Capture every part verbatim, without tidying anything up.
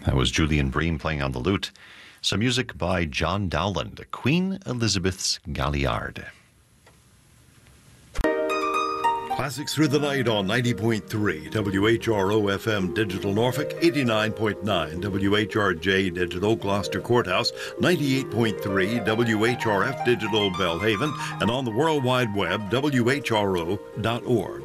That was Julian Bream playing on the lute. Some music by John Dowland, Queen Elizabeth's Galliard. Classics Through the Night on ninety point three W H R O F M Digital Norfolk, eighty-nine point nine W H R J Digital Gloucester Courthouse, ninety-eight point three W H R F Digital Belhaven, and on the World Wide Web, W H R O dot org.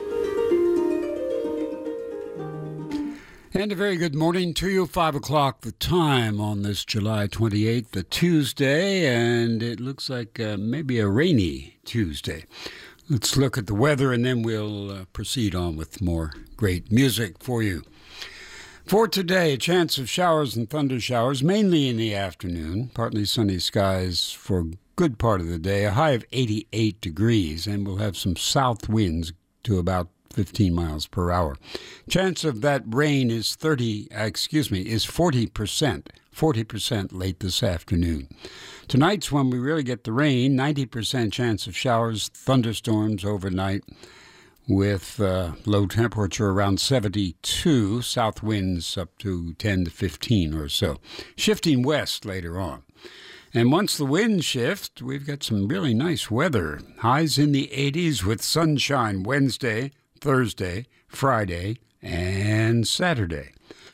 And a very good morning to you. Five o'clock the time on this July twenty-eighth, a Tuesday, and it looks like uh, maybe a rainy Tuesday. Let's look at the weather, and then we'll uh, proceed on with more great music for you. For today, a chance of showers and thunder showers, mainly in the afternoon. Partly sunny skies for a good part of the day. A high of eighty-eight degrees, and we'll have some south winds to about fifteen miles per hour. Chance of that rain is thirty. Uh, excuse me, is forty percent. forty percent late this afternoon. Tonight's when we really get the rain. ninety percent chance of showers, thunderstorms overnight, with uh, low temperature around seventy-two. South winds up to ten to fifteen or so. Shifting west later on. And once the winds shift, we've got some really nice weather. Highs in the eighties with sunshine Wednesday, Thursday, Friday, and Saturday.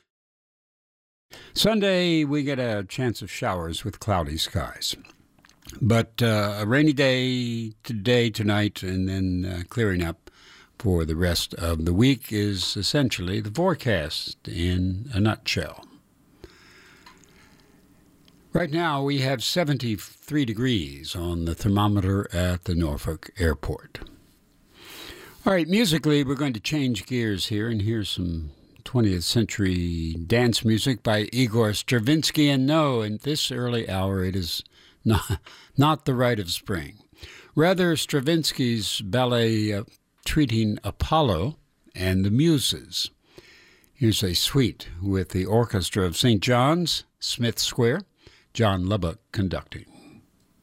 Sunday, we get a chance of showers with cloudy skies. But uh, a rainy day today, tonight, and then uh, clearing up for the rest of the week is essentially the forecast in a nutshell. Right now, we have seventy-three degrees on the thermometer at the Norfolk Airport. All right, musically, we're going to change gears here and hear some twentieth century dance music by Igor Stravinsky. And no, in this early hour, it is not, not the Rite of Spring. Rather, Stravinsky's ballet uh, treating Apollo and the Muses. Here's a suite with the orchestra of Saint John's, Smith Square, John Lubbock conducting.